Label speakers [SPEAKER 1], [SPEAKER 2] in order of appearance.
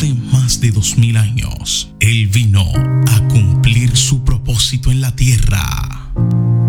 [SPEAKER 1] Hace más de 2000 años, Él vino a cumplir su propósito en la tierra.